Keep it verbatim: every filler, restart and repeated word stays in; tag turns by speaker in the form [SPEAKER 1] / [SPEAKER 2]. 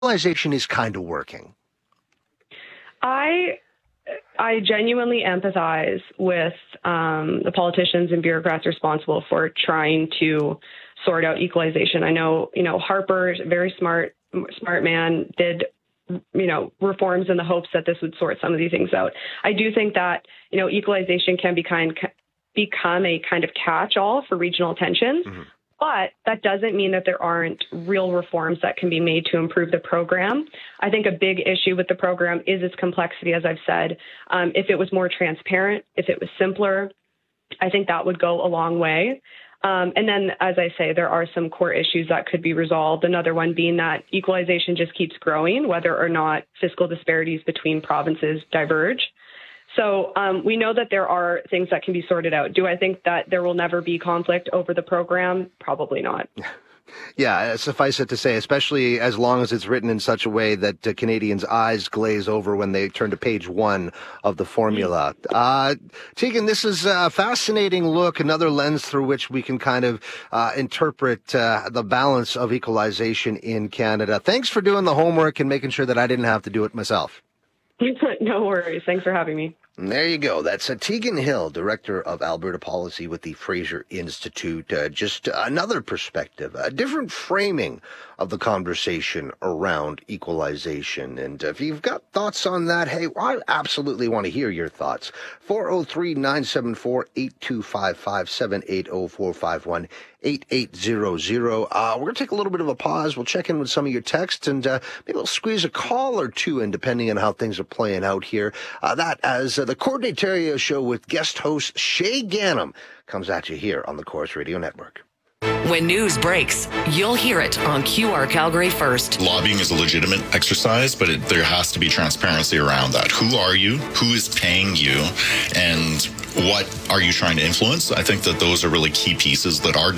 [SPEAKER 1] equalization is kind of working?
[SPEAKER 2] I I genuinely empathize with um, the politicians and bureaucrats responsible for trying to sort out equalization. I know, you know, Harper, very smart, smart man, did, you know, reforms in the hopes that this would sort some of these things out. I do think that, you know, equalization can be kind, become a kind of catch-all for regional tensions. Mm-hmm. But that doesn't mean that there aren't real reforms that can be made to improve the program. I think a big issue with the program is its complexity, as I've said. Um, if it was more transparent, if it was simpler, I think that would go a long way. Um, and then, as I say, there are some core issues that could be resolved. Another one being that equalization just keeps growing, whether or not fiscal disparities between provinces diverge. So um, we know that there are things that can be sorted out. Do I think that there will never be conflict over the program? Probably not.
[SPEAKER 1] Yeah, suffice it to say, especially as long as it's written in such a way that uh, Canadians' eyes glaze over when they turn to page one of the formula. Uh, Tegan, this is a fascinating look, another lens through which we can kind of uh, interpret uh, the balance of equalization in Canada. Thanks for doing the homework and making sure that I didn't have to do it myself.
[SPEAKER 2] No worries. Thanks for having me.
[SPEAKER 1] And there you go. That's uh, Tegan Hill, Director of Alberta Policy with the Fraser Institute. Uh, just another perspective, a different framing of the conversation around equalization. And if you've got thoughts on that, hey, I absolutely want to hear your thoughts. four oh three, nine seven four, eight two five five, seven eight oh, four five one, eight eight zero zero. Uh, we're going to take a little bit of a pause. We'll check in with some of your texts and uh, maybe we'll squeeze a call or two in depending on how things are playing out here. Uh, that as uh, the Courtney Theriault Show with guest host Shay Ganem comes at you here on the Corus Radio Network.
[SPEAKER 3] When news breaks, you'll hear it on Q R Calgary First.
[SPEAKER 4] Lobbying is a legitimate exercise, but it, there has to be transparency around that. Who are you? Who is paying you? And what are you trying to influence? I think that those are really key pieces that are